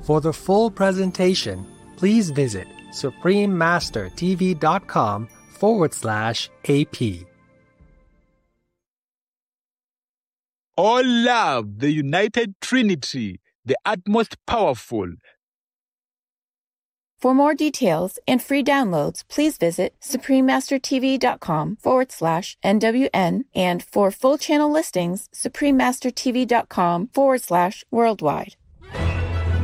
For the full presentation, please visit suprememastertv.com/AP. All love the United Trinity, the utmost powerful. For more details and free downloads, please visit suprememastertv.com/NWN, and for full channel listings, suprememastertv.com/worldwide.